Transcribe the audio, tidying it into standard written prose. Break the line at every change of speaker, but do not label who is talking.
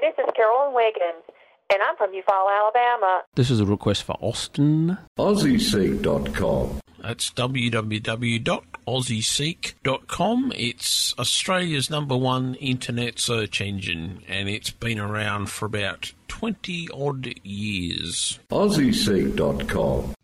this is Carolyn Wiggins, and I'm from Eufaula, Alabama.
This is a request for Austin.
AussieSeek.com.
That's www.aussieseek.com. It's Australia's #1 internet search engine, and it's been around for about 20-odd years.
AussieSeek.com.